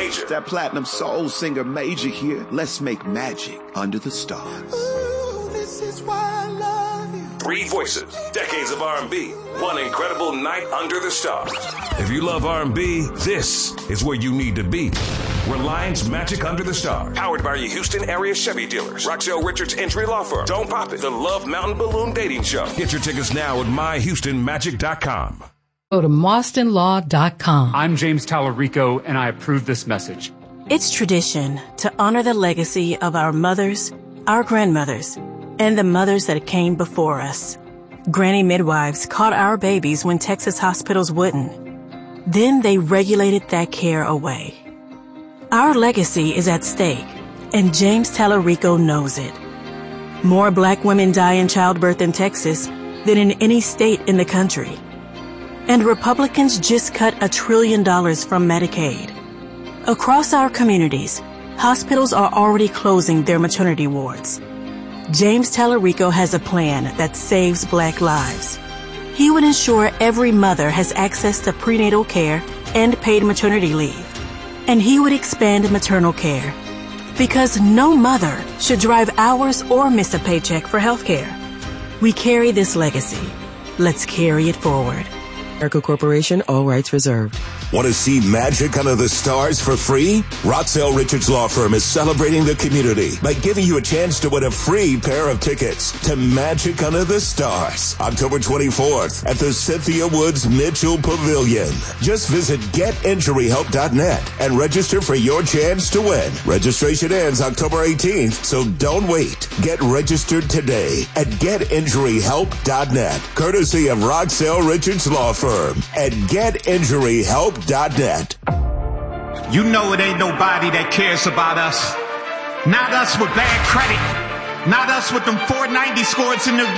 Major. That platinum soul singer Major here. Let's make magic under the stars. Ooh, this is why I love you. 3 voices, decades of R&B, one incredible night under the stars. If you love R&B, this is where you need to be. Reliance Magic Under the Stars, powered by your Houston area Chevy dealers. Roxelle Richards Injury Law Firm. Don't Pop It. The Love Mountain Balloon Dating Show. Get your tickets now at myhoustonmagic.com. Go to MarstonLaw.com. I'm James Tallarico, and I approve this message. It's tradition to honor the legacy of our mothers, our grandmothers, and the mothers that came before us. Granny midwives caught our babies when Texas hospitals wouldn't. Then they regulated that care away. Our legacy is at stake, and James Tallarico knows it. More Black women die in childbirth in Texas than in any state in the country. And Republicans just cut $1 trillion from Medicaid. Across our communities, hospitals are already closing their maternity wards. James Tallarico has a plan that saves Black lives. He would ensure every mother has access to prenatal care and paid maternity leave. And he would expand maternal care. Because no mother should drive hours or miss a paycheck for health care. We carry this legacy. Let's carry it forward. America Corporation, all rights reserved. Want to see magic under the stars for free? Roxelle Richards Law Firm is celebrating the community by giving you a chance to win a free pair of tickets to Magic Under the Stars, October 24th at the Cynthia Woods Mitchell Pavilion. Just visit getinjuryhelp.net and register for your chance to win. Registration ends October 18th, so don't wait. Get registered today at getinjuryhelp.net, courtesy of Roxelle Richards Law Firm at getinjuryhelp.net. You know it ain't nobody that cares about us. Not us with bad credit. Not us with them 490 scores in the